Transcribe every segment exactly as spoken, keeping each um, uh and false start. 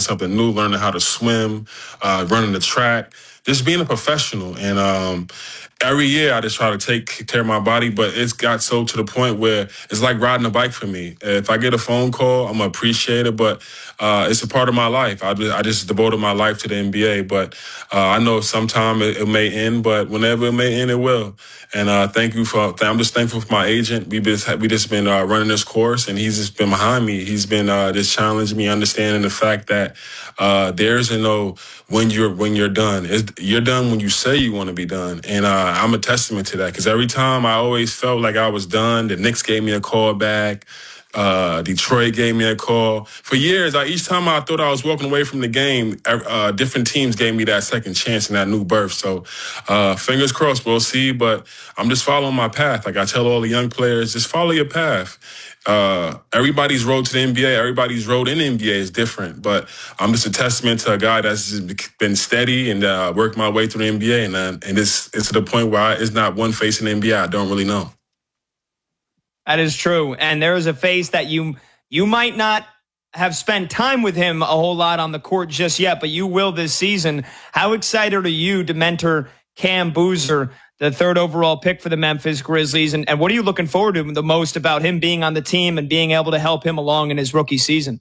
something new, learning how to swim, uh, running the track, just being a professional. And um, every year I just try to take care of my body, but it's got so to the point where it's like riding a bike for me. If I get a phone call, I'm going to appreciate it, but uh, it's a part of my life. I just, I just devoted my life to the N B A, but uh, I know sometime it, it may end, but whenever it may end, it will. And uh, thank you for, I'm just thankful for my agent. We just, we just been uh, running this course, and he's just been behind me. He's been uh, just challenging me, understanding the fact that uh, there's no when you're when you're done. It's, you're done when you say you want to be done. And uh, I'm a testament to that, because every time I always felt like I was done, the Knicks gave me a call back. Uh, Detroit gave me a call. For years, I, each time I thought I was walking away from the game, uh, different teams gave me that second chance and that new birth. So uh, fingers crossed, we'll see. But I'm just following my path. Like I tell all the young players, just follow your path. Uh, everybody's road to the N B A, everybody's road in the N B A is different. But I'm just a testament to a guy that's just been steady and uh, worked my way through the N B A. And, uh, and it's, it's to the point where I, it's not one face in the N B A I don't really know. That is true. And there is a face that you you might not have spent time with him a whole lot on the court just yet, but you will this season. How excited are you to mentor Cam Boozer, the third overall pick for the Memphis Grizzlies? And, and what are you looking forward to the most about him being on the team and being able to help him along in his rookie season?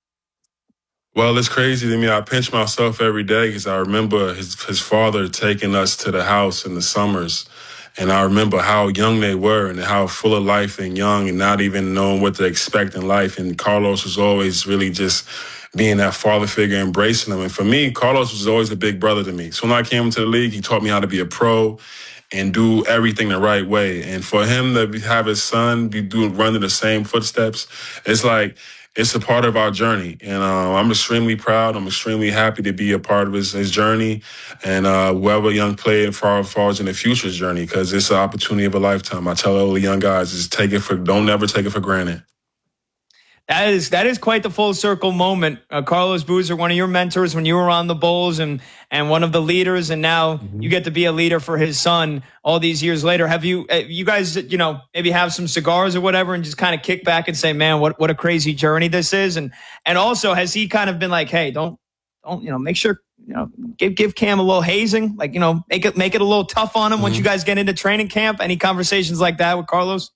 Well, it's crazy to me. I pinch myself every day because I remember his, his father taking us to the house in the summers. And I remember how young they were and how full of life and young and not even knowing what to expect in life. And Carlos was always really just being that father figure, embracing them. And for me, Carlos was always a big brother to me. So when I came into the league, he taught me how to be a pro and do everything the right way. And for him to have his son be doing, running the same footsteps, it's like, it's a part of our journey. And uh, I'm extremely proud. I'm extremely happy to be a part of his, his journey and uh, whoever young player far falls in the future's journey, because it's an opportunity of a lifetime. I tell all the young guys, is take it for, don't never take it for granted. That is that is quite the full circle moment. Uh, Carlos Boozer, one of your mentors when you were on the Bulls, and and one of the leaders, and now mm-hmm. you get to be a leader for his son all these years later. Have you uh, you guys you know maybe have some cigars or whatever and just kind of kick back and say, man, what what a crazy journey this is? And and also, has he kind of been like, hey, don't don't you know make sure you know give give Cam a little hazing, like you know make it make it a little tough on him mm-hmm. once you guys get into training camp? Any conversations like that with Carlos?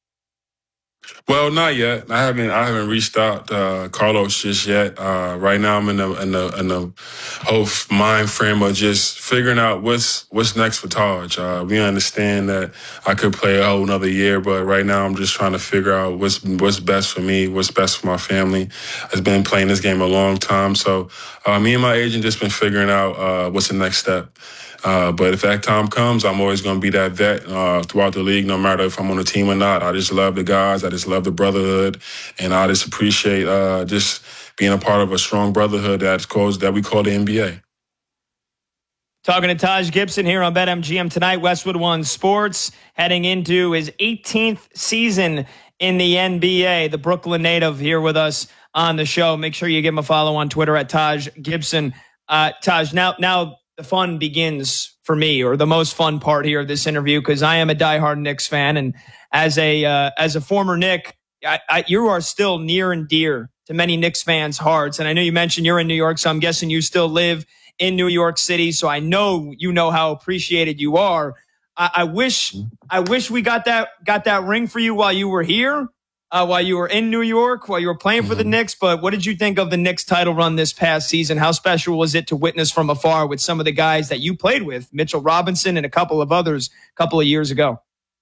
Well, not yet. I haven't. I haven't reached out to uh, Carlos just yet. Uh, right now, I'm in the in the in the whole mind frame of just figuring out what's what's next for Taj. Uh, we understand that I could play a whole another year, but right now, I'm just trying to figure out what's what's best for me, what's best for my family. I've been playing this game a long time, so uh, me and my agent just been figuring out uh, what's the next step. Uh, but if that time comes, I'm always going to be that vet uh, throughout the league, no matter if I'm on a team or not. I just love the guys. I just love the brotherhood. And I just appreciate uh, just being a part of a strong brotherhood that's called, that we call the N B A. Talking to Taj Gibson here on BetMGM tonight, Westwood One Sports, heading into his eighteenth season in the N B A. The Brooklyn native here with us on the show. Make sure you give him a follow on Twitter at Taj Gibson. Uh, Taj, now, now, the fun begins for me, or the most fun part here of this interview, because I am a diehard Knicks fan, and as a uh, as a former Knick, I, I, you are still near and dear to many Knicks fans' hearts. And I know you mentioned you're in New York, so I'm guessing you still live in New York City. So I know you know how appreciated you are. I, I wish I wish we got that got that ring for you while you were here. Uh, while you were in New York, while you were playing for the Knicks. But what did you think of the Knicks title run this past season? How special was it to witness from afar with some of the guys that you played with, Mitchell Robinson and a couple of others a couple of years ago?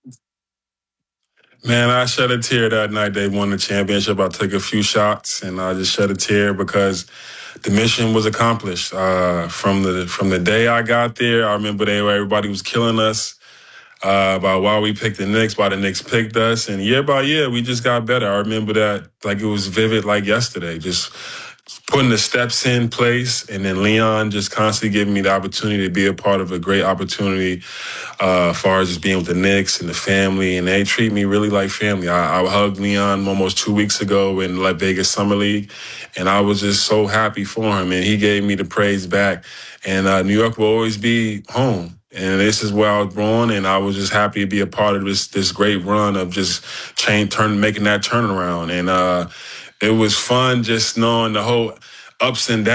Man, I shed a tear that night they won the championship. I took a few shots, and I just shed a tear because the mission was accomplished. Uh, from the from the day I got there, I remember they everybody was killing us. Uh, about why we picked the Knicks, why the Knicks picked us. And year by year, we just got better. I remember that like it was vivid like yesterday, just putting the steps in place. And then Leon just constantly giving me the opportunity to be a part of a great opportunity uh, as far as just being with the Knicks and the family. And they treat me really like family. I, I hugged Leon almost two weeks ago in Las Vegas Summer League. And I was just so happy for him. And he gave me the praise back. And uh, New York will always be home. And this is where I was born, and I was just happy to be a part of this this great run of just change, turn, making that turnaround. And uh, it was fun just knowing the whole ups and downs.